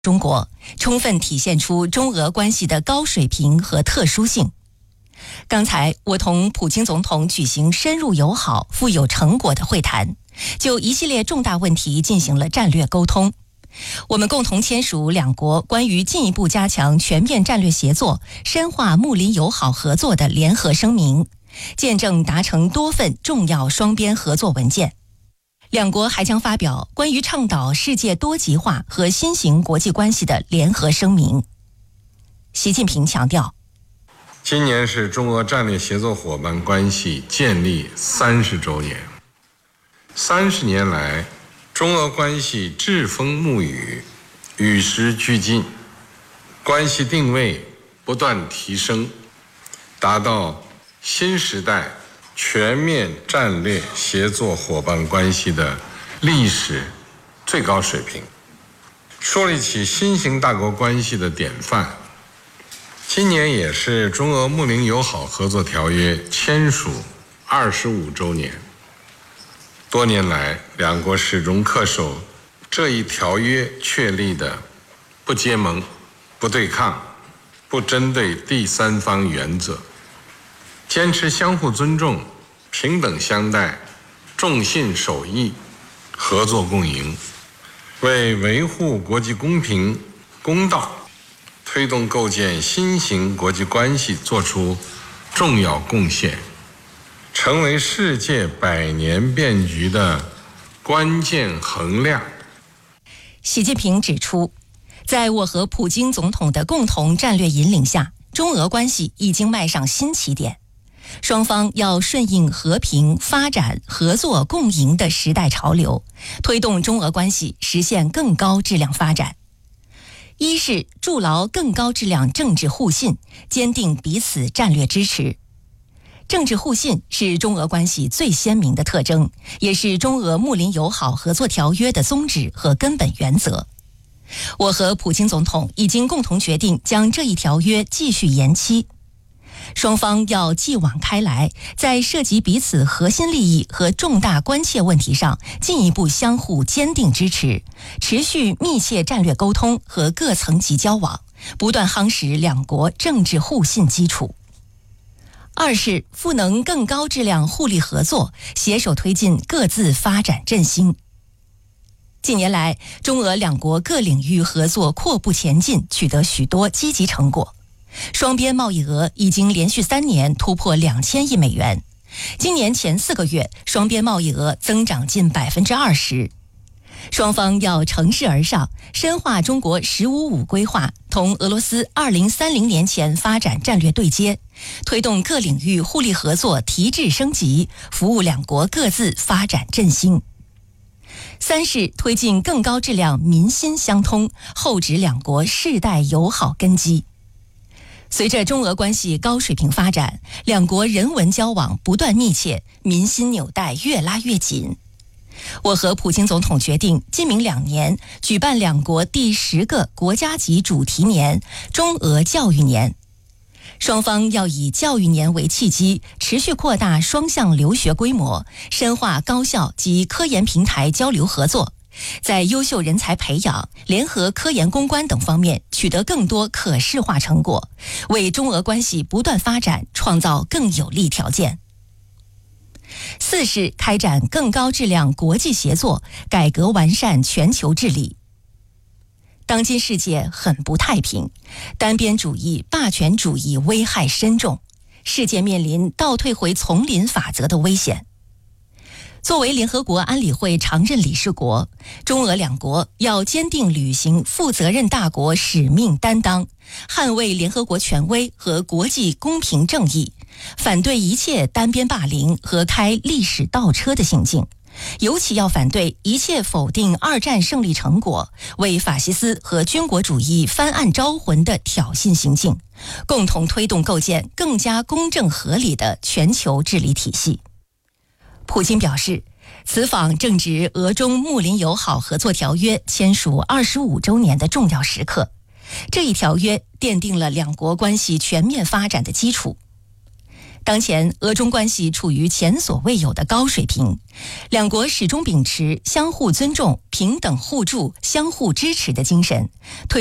中国，充分体现出中俄关系的高水平和特殊性。刚才我同普京总统举行深入友好、富有成果的会谈，就一系列重大问题进行了战略沟通。我们共同签署两国关于进一步加强全面战略协作、深化睦邻友好合作的联合声明，见证达成多份重要双边合作文件。两国还将发表关于倡导世界多极化和新型国际关系的联合声明。习近平强调， 今年是中俄战略协作伙伴关系建立30周年。30年来，中俄关系栉风沐雨，与时俱进，关系定位不断提升，达到新时代全面战略协作伙伴关系的历史最高水平，树立起新型大国关系的典范。今年也是中俄睦邻友好合作条约签署25周年。多年来，两国始终恪守这一条约确立的不结盟、不对抗、不针对第三方原则，坚持相互尊重、平等相待、重信守义、合作共赢，为维护国际公平公道、推动构建新型国际关系作出重要贡献，成为世界百年变局的关键衡量。 习近平指出，在我和普京总统的共同战略引领下，中俄关系已经迈上新起点。双方要顺应和平、发展、合作、共赢的时代潮流，推动中俄关系实现更高质量发展。一是筑牢更高质量政治互信，坚定彼此战略支持。政治互信是中俄关系最鲜明的特征，也是中俄睦邻友好合作条约的宗旨和根本原则。我和普京总统已经共同决定将这一条约继续延期。双方要继往开来，在涉及彼此核心利益和重大关切问题上进一步相互坚定支持，持续密切战略沟通和各层级交往，不断夯实两国政治互信基础。二是赋能更高质量互利合作，携手推进各自发展振兴。近年来，中俄两国各领域合作阔步前进，取得许多积极成果。双边贸易额已经连续3年突破2000亿美元，今年前4个月，双边贸易额增长近20%。双方要乘势而上，深化中国“15+5”规划，同俄罗斯2030年前发展战略对接，推动各领域互利合作提质升级，服务两国各自发展振兴。三是推进更高质量民心相通，厚植两国世代友好根基。随着中俄关系高水平发展，两国人文交往不断密切，民心纽带越拉越紧。我和普京总统决定，今明2年举办两国第10个国家级主题年——中俄教育年。双方要以教育年为契机，持续扩大双向留学规模，深化高校及科研平台交流合作，在优秀人才培养、联合科研攻关等方面取得更多可视化成果，为中俄关系不断发展创造更有利条件。四是开展更高质量国际协作，改革完善全球治理。当今世界很不太平，单边主义、霸权主义危害深重，世界面临倒退回丛林法则的危险。作为联合国安理会常任理事国，中俄两国要坚定履行负责任大国使命担当，捍卫联合国权威和国际公平正义，反对一切单边霸凌和开历史倒车的行径，尤其要反对一切否定2战胜利成果、为法西斯和军国主义翻案招魂的挑衅行径，共同推动构建更加公正合理的全球治理体系。普京表示，此访正值俄中睦邻友好合作条约签署25周年的重要时刻，这一条约奠定了两国关系全面发展的基础。 当前俄中关系处于前所未有的高水平，两国始终秉持相互尊重、平等互助、相互支持的精神，